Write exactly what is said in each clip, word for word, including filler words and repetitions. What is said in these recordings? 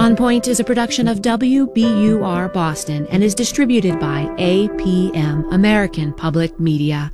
On Point is a production of W B U R Boston and is distributed by A P M, American Public Media.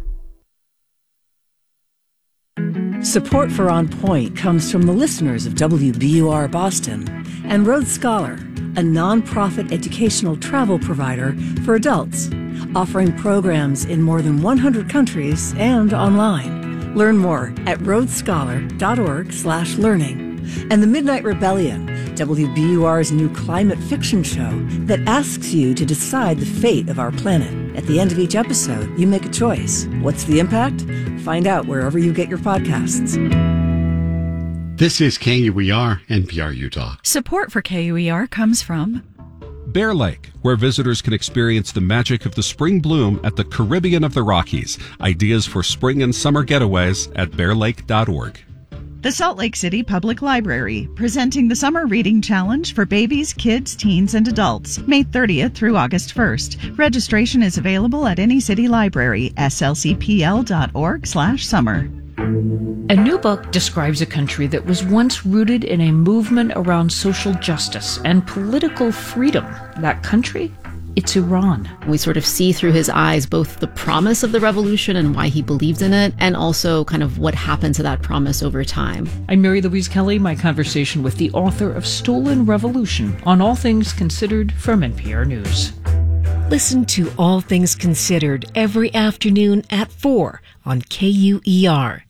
Support for On Point comes from the listeners of W B U R Boston and Road Scholar, a nonprofit educational travel provider for adults, offering programs in more than one hundred countries and online. Learn more at roadscholar.org slash learning. And The Midnight Rebellion, W B U R's new climate fiction show that asks you to decide the fate of our planet. At the end of each episode, you make a choice. What's the impact? Find out wherever you get your podcasts. This is K U E R, N P R Utah. Support for K U E R comes from Bear Lake, where visitors can experience the magic of the spring bloom at the Caribbean of the Rockies. Ideas for spring and summer getaways at bear lake dot org. the Salt Lake City Public Library, presenting the Summer Reading Challenge for babies, kids, teens, and adults, May thirtieth through August first. Registration is available at any city library, s l c p l dot org slash summer. A new book describes a country that was once rooted in a movement around social justice and political freedom. That country? It's Iran. We sort of see through his eyes both the promise of the revolution and why he believed in it, and also kind of what happened to that promise over time. I'm Mary Louise Kelly, my conversation with the author of Stolen Revolution on All Things Considered from N P R News. Listen to All Things Considered every afternoon at four on K U E R.